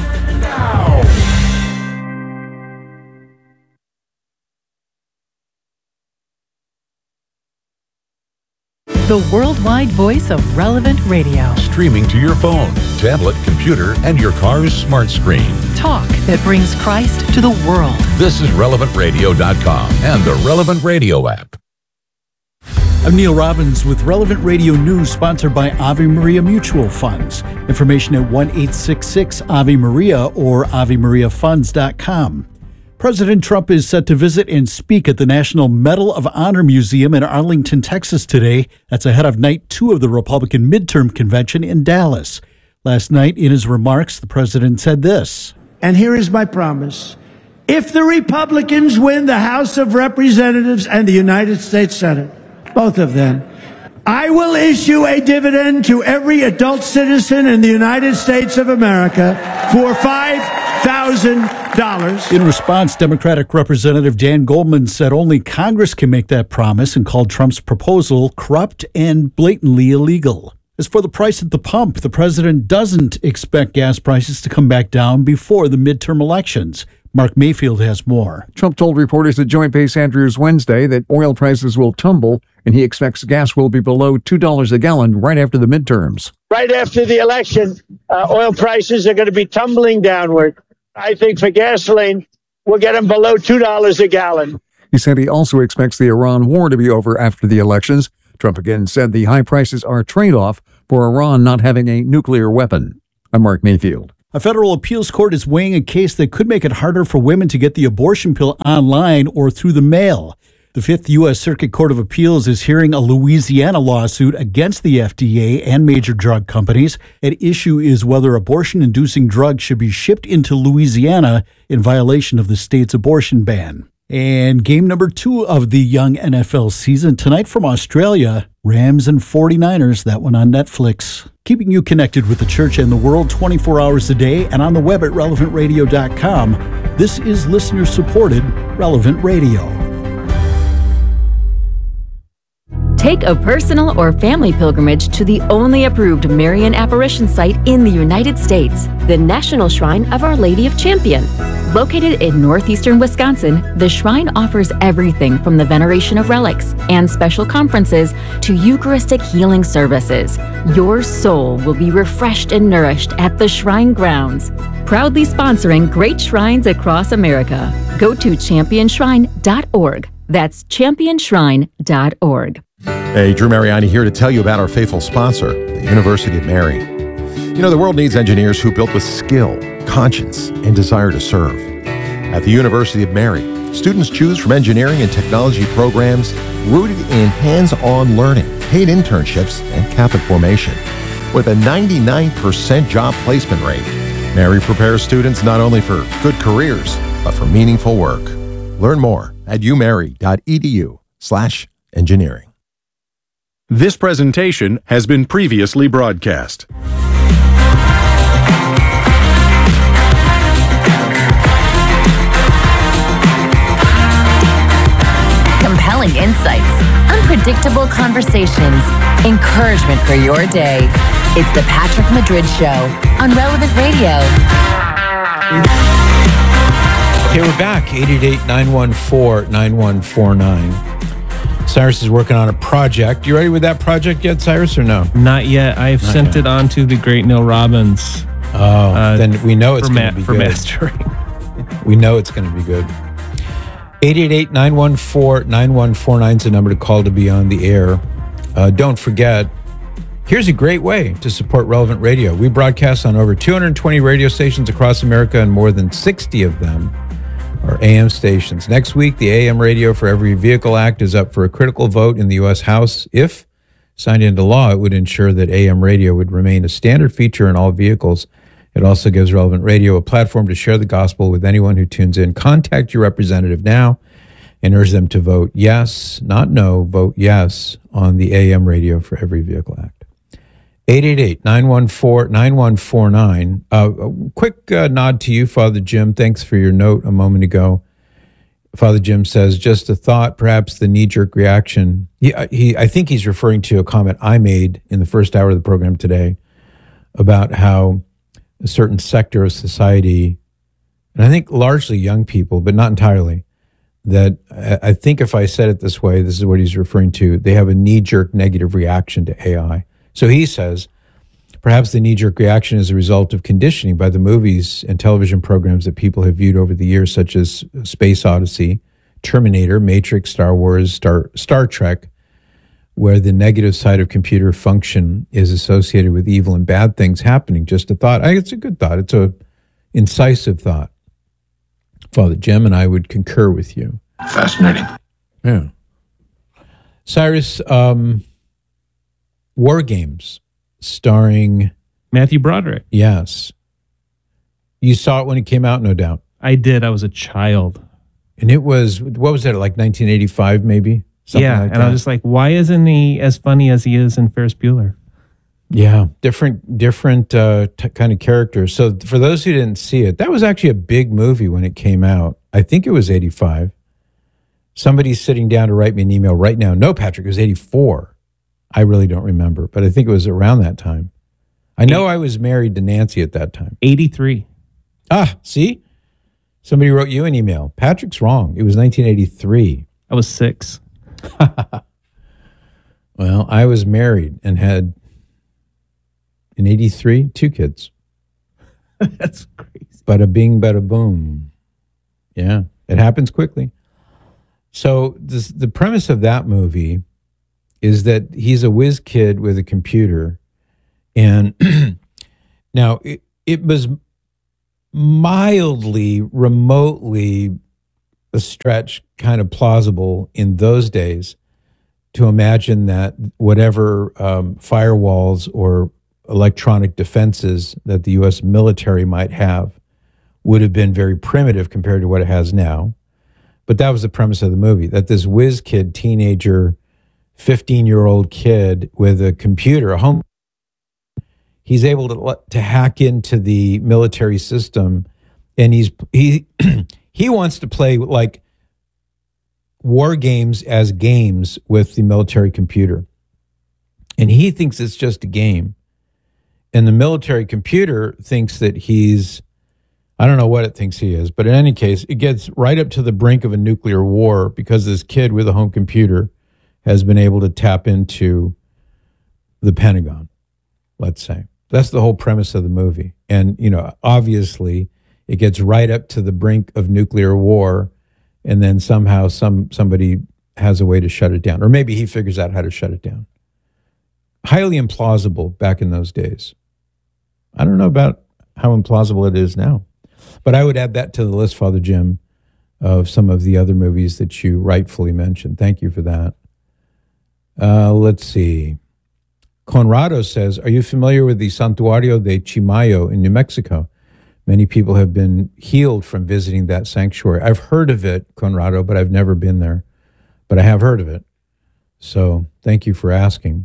The worldwide voice of Relevant Radio. Streaming to your phone, tablet, computer, and your car's smart screen. Talk that brings Christ to the world. This is relevant radio dot com and the Relevant Radio app. I'm Neil Robbins with Relevant Radio News, sponsored by Ave Maria Mutual Funds. Information at one eight six six Ave Maria or ave maria funds dot com. President Trump is set to visit and speak at the National Medal of Honor Museum in Arlington, Texas today. That's ahead of night two of the Republican midterm convention in Dallas. Last night, in his remarks, the president said this. And here is my promise. If the Republicans win the House of Representatives and the United States Senate, both of them, I will issue a dividend to every adult citizen in the United States of America for five thousand dollars. In response, Democratic Representative Dan Goldman said only Congress can make that promise and called Trump's proposal corrupt and blatantly illegal. As for the price at the pump, the president doesn't expect gas prices to come back down before the midterm elections. Mark Mayfield has more. Trump told reporters at Joint Base Andrews Wednesday that oil prices will tumble, and he expects gas will be below two dollars a gallon right after the midterms. Right after the election, uh, oil prices are going to be tumbling downward. I think for gasoline, we'll get them below two dollars a gallon. He said he also expects the Iran war to be over after the elections. Trump again said the high prices are a trade-off for Iran not having a nuclear weapon. I'm Mark Mayfield. A federal appeals court is weighing a case that could make it harder for women to get the abortion pill online or through the mail. The Fifth U S Circuit Court of Appeals is hearing a Louisiana lawsuit against the F D A and major drug companies. At issue is whether abortion-inducing drugs should be shipped into Louisiana in violation of the state's abortion ban. And game number two of the young N F L season tonight from Australia, Rams and forty-niners, that one on Netflix. Keeping you connected with the church and the world twenty-four hours a day and on the web at relevant radio dot com. This is listener-supported Relevant Radio. Take a personal or family pilgrimage to the only approved Marian apparition site in the United States, the National Shrine of Our Lady of Champion. Located in northeastern Wisconsin, the shrine offers everything from the veneration of relics and special conferences to Eucharistic healing services. Your soul will be refreshed and nourished at the shrine grounds. Proudly sponsoring great shrines across America. Go to champion shrine dot org. That's champion shrine dot org. Hey, Drew Mariani here to tell you about our faithful sponsor, the University of Mary. You know, the world needs engineers who built with skill, conscience, and desire to serve. At the University of Mary, students choose from engineering and technology programs rooted in hands-on learning, paid internships, and Catholic formation. With a ninety-nine percent job placement rate, Mary prepares students not only for good careers, but for meaningful work. Learn more at umary dot e d u slash engineering. This presentation has been previously broadcast. Compelling insights, unpredictable conversations, encouragement for your day. It's the Patrick Madrid Show on Relevant Radio. Okay, we're back. eight eight eight, nine one four, nine one four nine. Cyrus is working on a project. You ready with that project yet, Cyrus, or no? Not yet. I've Not sent yet. it on to the great Neil Robbins. Oh, uh, then we know it's going to be for good. mastering. We know it's going to be good. eight eight eight, nine one four, nine one four nine is the number to call to be on the air. Uh, don't forget, here's a great way to support Relevant Radio. We broadcast on over two hundred twenty radio stations across America, and more than sixty of them are A M stations. Next week, the A M Radio for Every Vehicle Act is up for a critical vote in the U S House. If signed into law, it would ensure that A M radio would remain a standard feature in all vehicles. It also gives Relevant Radio a platform to share the gospel with anyone who tunes in. Contact your representative now and urge them to vote yes, not no, vote yes on the A M Radio for Every Vehicle Act. eight eight eight, nine one four, nine one four nine. Uh, a quick uh, nod to you, Father Jim. Thanks for your note a moment ago. Father Jim says, just a thought, perhaps the knee-jerk reaction. He, he, I think he's referring to a comment I made in the first hour of the program today about how a certain sector of society, and I think largely young people, but not entirely, that I think if I said it this way, this is what he's referring to, they have a knee-jerk negative reaction to A I. So he says, perhaps the knee-jerk reaction is a result of conditioning by the movies and television programs that people have viewed over the years, such as Space Odyssey, Terminator, Matrix, Star Wars, Star, Star Trek, where the negative side of computer function is associated with evil and bad things happening. Just a thought. I, it's a good thought. It's a incisive thought. Father Jim and I would concur with you. Fascinating. Yeah. Cyrus, um... War Games, starring Matthew Broderick. Yes. You saw it when it came out, no doubt. I did. I was a child. And it was, what was that, like nineteen eighty-five maybe? Something yeah, like and that. I was just like, why isn't he as funny as he is in Ferris Bueller? Yeah, different different uh, t- kind of characters. So for those who didn't see it, that was actually a big movie when it came out. I think it was eighty-five. Somebody's sitting down to write me an email right now. No, Patrick, it was eighty-four. I really don't remember, but I think it was around that time. I know I was married to Nancy at that time. eighty-three. Ah, see? Somebody wrote you an email. Patrick's wrong. It was nineteen eighty-three. I was six. Well, I was married and had, in eighty-three, two kids. That's crazy. Bada bing, bada boom. Yeah, it happens quickly. So this, the premise of that movie is that he's a whiz kid with a computer, And now it, it was mildly, remotely a stretch, kind of plausible in those days to imagine that whatever um, firewalls or electronic defenses that the U S military might have would have been very primitive compared to what it has now. But that was the premise of the movie, that this whiz kid, teenager, fifteen-year-old kid with a computer, a home, he's able to to hack into the military system, and he's he he wants to play like war games as games with the military computer. And he thinks it's just a game. And the military computer thinks that he's, I don't know what it thinks he is, but in any case, it gets right up to the brink of a nuclear war because this kid with a home computer has been able to tap into the Pentagon, let's say. That's the whole premise of the movie. And, you know, obviously it gets right up to the brink of nuclear war, and then somehow some somebody has a way to shut it down. Or maybe he figures out how to shut it down. Highly implausible back in those days. I don't know about how implausible it is now. But I would add that to the list, Father Jim, of some of the other movies that you rightfully mentioned. Thank you for that. Uh, let's see. Conrado says, are you familiar with the Santuario de Chimayo in New Mexico? Many people have been healed from visiting that sanctuary. I've heard of it, Conrado, but I've never been there. But I have heard of it. So thank you for asking.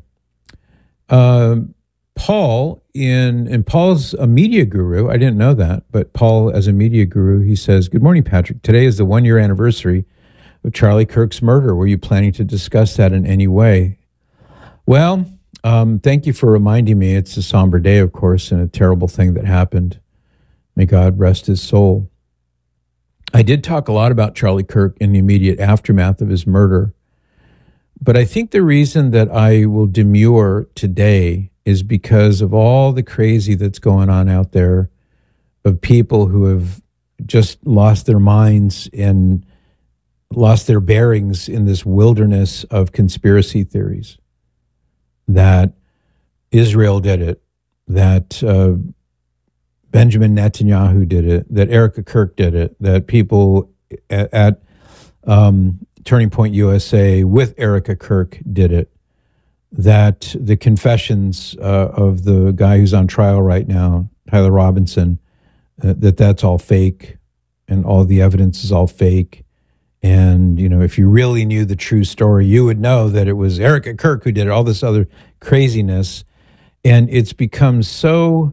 Uh, Paul, in and Paul's a media guru. I didn't know that, but Paul, as a media guru, he says, good morning, Patrick. Today is the one-year anniversary of Charlie Kirk's murder. Were you planning to discuss that in any way? Well, um, thank you for reminding me. It's a somber day, of course, and a terrible thing that happened. May God rest his soul. I did talk a lot about Charlie Kirk in the immediate aftermath of his murder. But I think the reason that I will demur today is because of all the crazy that's going on out there, of people who have just lost their minds and lost their bearings in this wilderness of conspiracy theories. That Israel did it, that uh, Benjamin Netanyahu did it, that Erica Kirk did it, that people at, at um, Turning Point U S A with Erica Kirk did it, that the confessions uh, of the guy who's on trial right now, Tyler Robinson, uh, that that's all fake and all the evidence is all fake. And, you know, if you really knew the true story, you would know that it was Erica Kirk who did it, all this other craziness. And it's become so,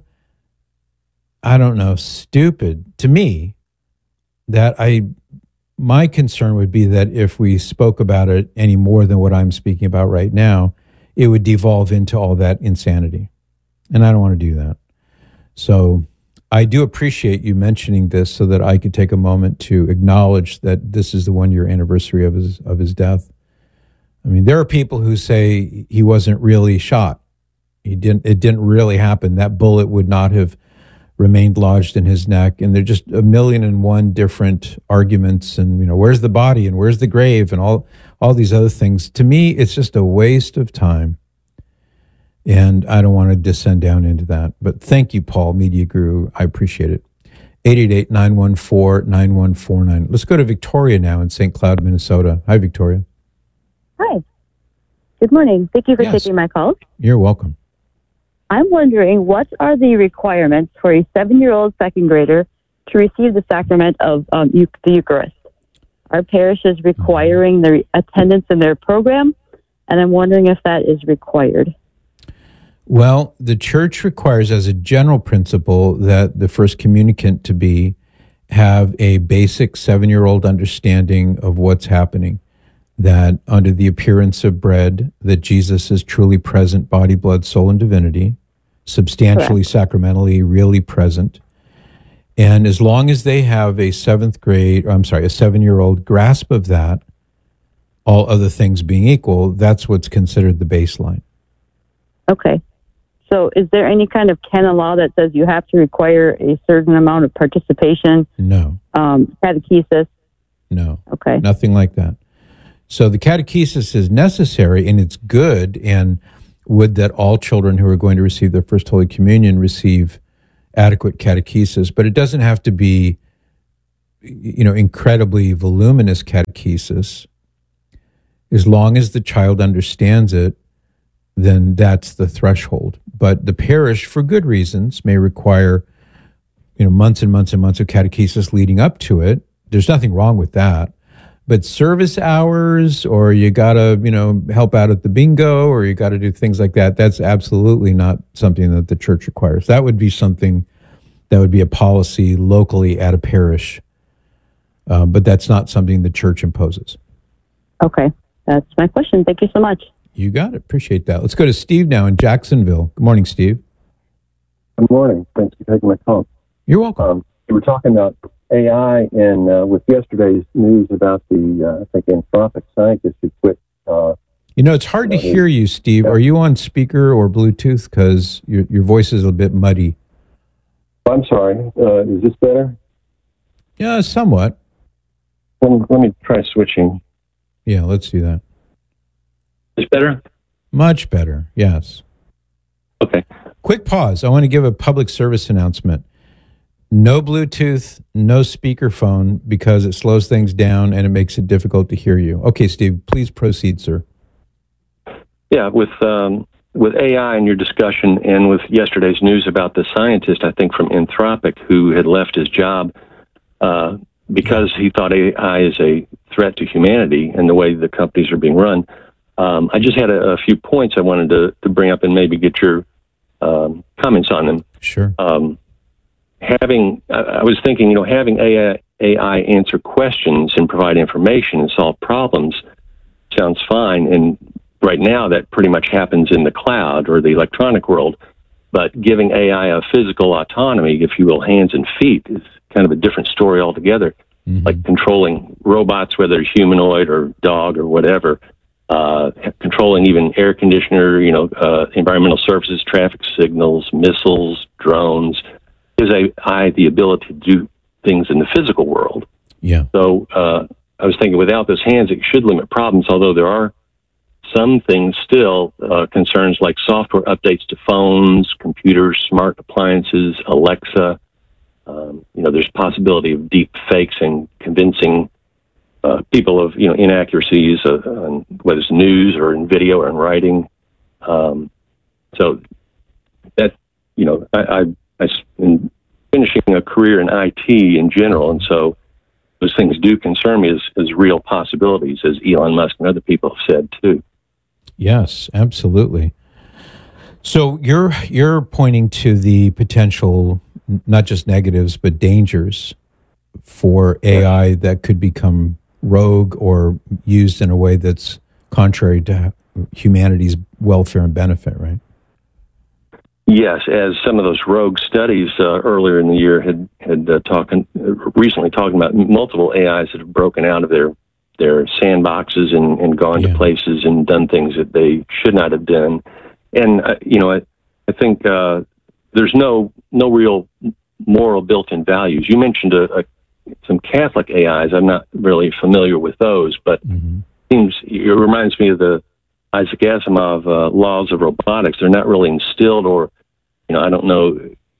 I don't know, stupid to me that I, my concern would be that if we spoke about it any more than what I'm speaking about right now, it would devolve into all that insanity. And I don't want to do that. So I do appreciate you mentioning this so that I could take a moment to acknowledge that this is the one-year anniversary of his of his death. I mean, there are people who say he wasn't really shot. He didn't. It didn't really happen. That bullet would not have remained lodged in his neck. And there's just a million and one different arguments. And, you know, where's the body and where's the grave and all all these other things. To me, it's just a waste of time. And I don't want to descend down into that. But thank you, Paul, Media Guru. I appreciate it. eight eight eight, nine one four, nine one four nine. Let's go to Victoria now in Saint Cloud, Minnesota. Hi, Victoria. Hi. Good morning. Thank you for Yes. taking my call. You're welcome. I'm wondering, what are the requirements for a seven-year-old second grader to receive the sacrament of um, eu- the Eucharist? Our parish is requiring the attendance in their program, and I'm wondering if that is required. Well, the church requires as a general principle that the first communicant to be have a basic seven-year-old understanding of what's happening, that under the appearance of bread, that Jesus is truly present, body, blood, soul, and divinity, substantially, sacramentally, really present. And as long as they have a seventh grade, or I'm sorry, a seven-year-old grasp of that, all other things being equal, that's what's considered the baseline. Okay. So is there any kind of canon law that says you have to require a certain amount of participation? No. Um, catechesis? No. Okay. Nothing like that. So the catechesis is necessary and it's good. And would that all children who are going to receive their first Holy Communion receive adequate catechesis, but it doesn't have to be, you know, incredibly voluminous catechesis. As long as the child understands it, then that's the threshold. But the parish, for good reasons, may require, you know, months and months and months of catechesis leading up to it. There's nothing wrong with that. But service hours, or you got to, you know, help out at the bingo, or you got to do things like that, that's absolutely not something that the church requires. That would be something that would be a policy locally at a parish. Uh, but that's not something the church imposes. Okay. That's my question. Thank you so much. You got it. Appreciate that. Let's go to Steve now in Jacksonville. Good morning, Steve. Good morning. Thanks for taking my call. You're welcome. Um, we were talking about A I, and uh, with yesterday's news about the, uh, I think, Anthropic scientist who quit. Uh, you know, it's hard to hear you, Steve. Are you on speaker or Bluetooth? Because your your voice is a bit muddy. I'm sorry. Uh, is this better? Yeah, somewhat. Let me, let me try switching. Yeah, let's do that. Is better? Much better, yes. Okay. Quick pause. I want to give a public service announcement. No Bluetooth, no speakerphone, because it slows things down and it makes it difficult to hear you. Okay, Steve, please proceed, sir. Yeah, with um, with A I and your discussion, and with yesterday's news about the scientist, I think, from Anthropic, who had left his job uh, because he thought A I is a threat to humanity and the way the companies are being run. Um, I just had a, a few points I wanted to, to bring up and maybe get your um, comments on them. Sure. Um, having, I, I was thinking, you know, having A I, A I answer questions and provide information and solve problems sounds fine. And right now that pretty much happens in the cloud or the electronic world. But giving A I a physical autonomy, if you will, hands and feet, is kind of a different story altogether. Mm-hmm. Like controlling robots, whether humanoid or dog or whatever, uh, controlling even air conditioner, you know, uh, environmental services, traffic signals, missiles, drones, gives A I the ability to do things in the physical world. Yeah. So uh, I was thinking without those hands, it should limit problems, although there are some things still, uh, concerns like software updates to phones, computers, smart appliances, Alexa. Um, you know, there's possibility of deep fakes and convincing uh, people of, you know, inaccuracies, uh, on, whether it's news or in video or in writing. Um, so that, you know, I, I, I been finishing a career in I T in general, and so those things do concern me as, as real possibilities, as Elon Musk and other people have said too. Yes, absolutely. So you're you're pointing to the potential, not just negatives, but dangers for A I that could become rogue or used in a way that's contrary to humanity's welfare and benefit, right? Yes, as some of those rogue studies uh, earlier in the year had had uh, talking recently talking about multiple A Is that have broken out of their their sandboxes and, and gone yeah. to places and done things that they should not have done. And uh, you know, I, I think uh, there's no no real moral built-in values. You mentioned a, a, some Catholic A Is. I'm not really familiar with those, but mm-hmm. seems it reminds me of the Isaac Asimov uh, laws of robotics. They're not really instilled, or you know, I don't know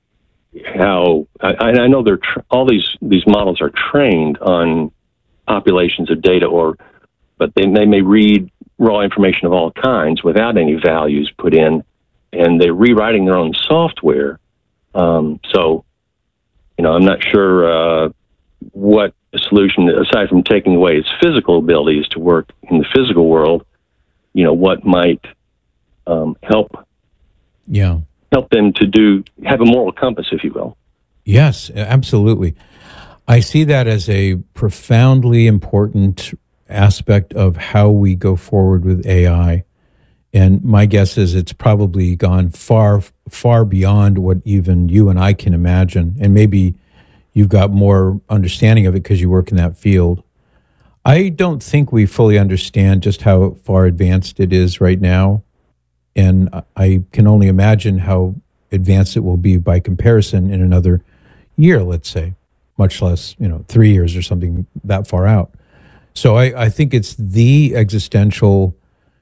how. I, I know they're tra- all these these models are trained on populations of data, or but they, they may read raw information of all kinds without any values put in, and they're rewriting their own software. Um, so, you know, I'm not sure uh, what the solution, aside from taking away its physical abilities to work in the physical world, you know, what might um, help yeah. help them to do, have a moral compass, if you will. Yes, absolutely. I see that as a profoundly important aspect of how we go forward with A I. And my guess is it's probably gone far, far beyond what even you and I can imagine. And maybe you've got more understanding of it because you work in that field. I don't think we fully understand just how far advanced it is right now. And I can only imagine how advanced it will be by comparison in another year, let's say, much less, you know, three years or something that far out. So I, I think it's the existential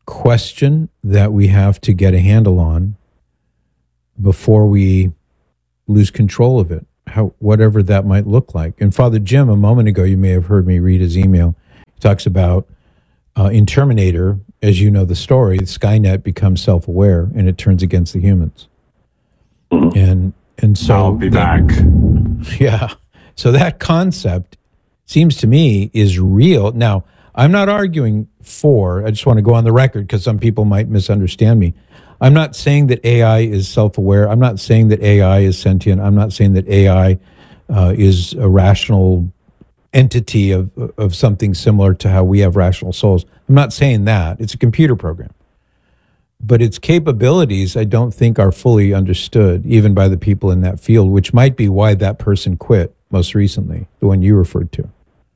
question that we have to get a handle on before we lose control of it, how whatever that might look like. And Father Jim, a moment ago, you may have heard me read his email. He talks about uh, in Terminator, as you know the story, Skynet becomes self-aware and it turns against the humans. Mm-hmm. And and so I'll be that, back. Yeah. So that concept seems to me is real. Now, I'm not arguing for, I just want to go on the record because some people might misunderstand me. I'm not saying that A I is self-aware. I'm not saying that A I is sentient. I'm not saying that A I uh, is a rational entity of, of something similar to how we have rational souls. I'm not saying that. It's a computer program. But its capabilities, I don't think, are fully understood, even by the people in that field, which might be why that person quit most recently, the one you referred to.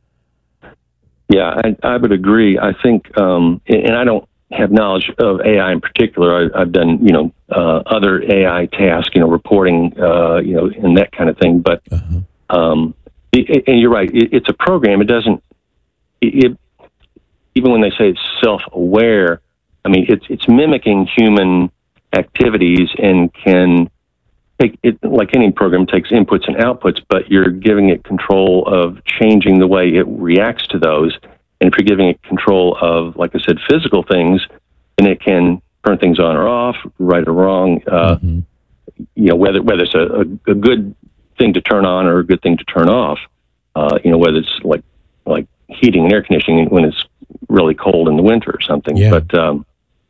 Yeah, I, I would agree. I think, um, and I don't have knowledge of A I in particular. I, I've done, you know, uh, other A I tasks, you know, reporting, uh, you know, and that kind of thing. But, uh-huh. um, it, and you're right, it, it's a program. It doesn't, it, it, even when they say it's self-aware, I mean, it's it's mimicking human activities and can take it, like any program, takes inputs and outputs, but you're giving it control of changing the way it reacts to those. And if you're giving it control of, like I said, physical things, then it can turn things on or off, right or wrong. Uh, mm-hmm. You know, whether whether it's a, a, a good thing to turn on or a good thing to turn off. Uh, you know, whether it's like like heating and air conditioning when it's really cold in the winter or something. Yeah. But um,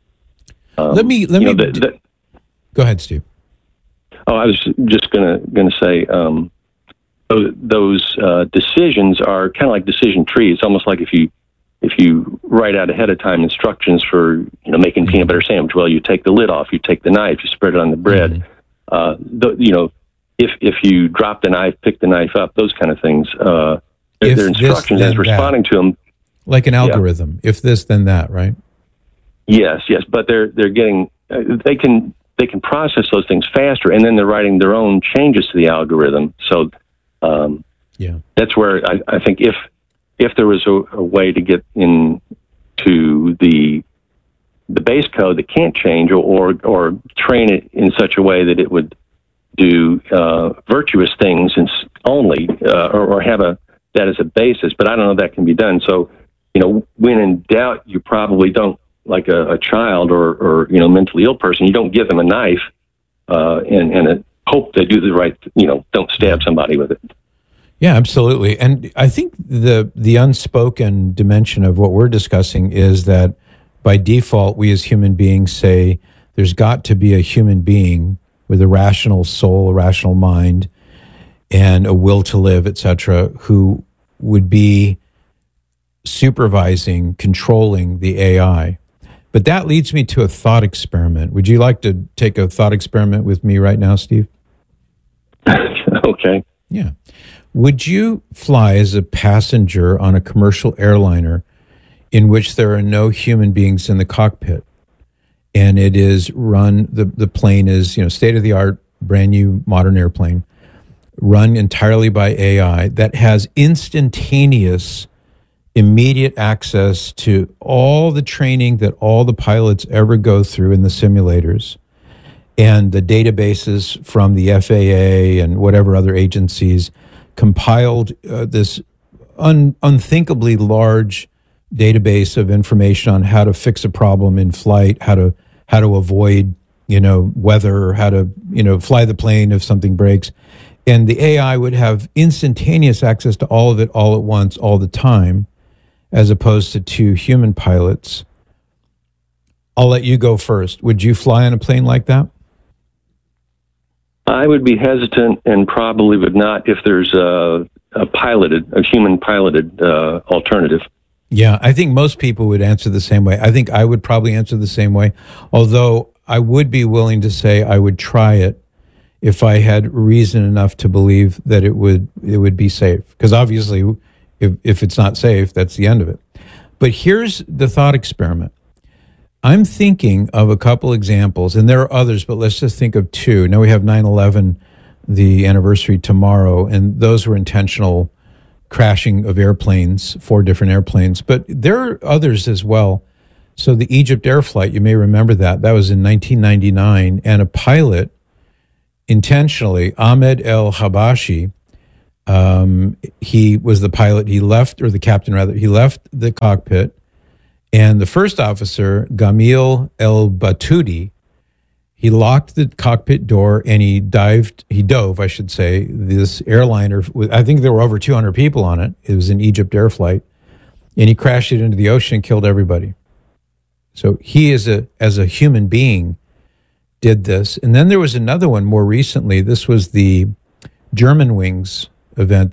um, let me let me know, the, the, go ahead, Steve. Oh, I was just gonna gonna say um, those, those uh, decisions are kind of like decision trees. It's almost like if you if you write out ahead of time instructions for you know making mm-hmm. peanut butter sandwich. Well, you take the lid off, you take the knife, you spread it on the bread. Mm-hmm. Uh, the, you know, if if you drop the knife, pick the knife up, those kind of things. Uh, they're, they're instructions as responding that. to them, like an algorithm. Yeah. If this, then that, right? Yes, yes, but they're they're getting uh, they can. They can process those things faster, and then they're writing their own changes to the algorithm. So, um, yeah, that's where I, I think if if there was a, a way to get into the the base code that can't change, or or, or train it in such a way that it would do uh, virtuous things only, uh, or, or have a that as a basis. But I don't know if that can be done. So, you know, when in doubt, you probably don't. Like a, a child or, or, you know, mentally ill person, you don't give them a knife uh, and, and a, hope they do the right, you know, don't stab somebody with it. Yeah, absolutely. And I think the the unspoken dimension of what we're discussing is that by default, we as human beings say there's got to be a human being with a rational soul, a rational mind, and a will to live, et cetera, who would be supervising, controlling the A I. But that leads me to a thought experiment. Would you like to take a thought experiment with me right now, Steve? Okay. Yeah. Would you fly as a passenger on a commercial airliner in which there are no human beings in the cockpit, and it is run, the, the plane is, you know, state-of-the-art, brand new modern airplane, run entirely by A I that has instantaneous immediate access to all the training that all the pilots ever go through in the simulators and the databases from the F A A and whatever other agencies compiled uh, this un- unthinkably large database of information on how to fix a problem in flight, how to how to avoid, you know, weather, how to, you know, fly the plane if something breaks. And the A I would have instantaneous access to all of it all at once, all the time, as opposed to two human pilots. I'll let you go first. Would you fly on a plane like that? I would be hesitant and probably would not if there's a, a piloted, a human piloted uh, alternative. Yeah, I think most people would answer the same way. I think I would probably answer the same way, although I would be willing to say I would try it if I had reason enough to believe that it would it would be safe. Because obviously, if, if it's not safe, that's the end of it. But here's the thought experiment. I'm thinking of a couple examples, and there are others, but let's just think of two. Now we have nine eleven, the anniversary tomorrow, and those were intentional crashing of airplanes, four different airplanes. But there are others as well. So the Egypt Air flight, you may remember that. That was in nineteen ninety-nine. And a pilot intentionally, Ahmed El Habashi, um, he was the pilot. He left, or the captain rather, he left the cockpit. And the first officer, Gamil El Batouti, he locked the cockpit door and he dived, he dove, I should say, this airliner. I think there were over two hundred people on it. It was an Egypt Air flight. And he crashed it into the ocean and killed everybody. So he, as a as a human being, did this. And then there was another one more recently. This was the Germanwings event